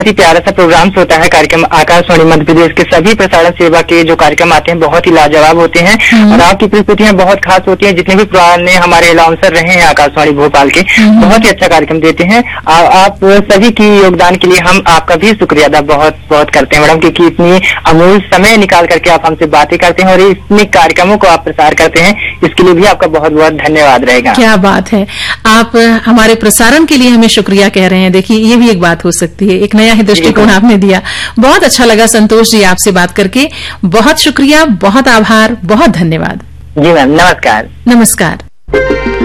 ही प्यारा सा प्रोग्राम्स होता है कार्यक्रम आकाशवाणी मध्य प्रदेश के सभी प्रसारण सेवा के जो कार्यक्रम आते हैं बहुत ही लाजवाब होते हैं और आपकी प्रस्तुतियां बहुत खास होती हैं। जितने भी पुराने हमारे अनाउंसर रहे हैं आकाशवाणी भोपाल के बहुत ही अच्छा कार्यक्रम देते हैं। आप सभी की योगदान के लिए हम आपका भी शुक्रिया अदा बहुत बहुत करते हैं मैडम, क्योंकि इतनी अमूल्य समय निकाल करके आप हमसे बातें करते हैं और इतने कार्यक्रमों को आप प्रसार करते हैं, इसके लिए भी आपका बहुत बहुत धन्यवाद रहेगा। क्या बात है, आप हमारे प्रसारण के लिए हमें शुक्रिया कह रहे हैं। देखिए ये भी एक बात हो सकती है, एक नया ही दृष्टिकोण आपने दिया। बहुत अच्छा लगा संतोष जी आपसे बात करके, बहुत शुक्रिया, बहुत आभार, बहुत धन्यवाद। जी मैम, नमस्कार। नमस्कार।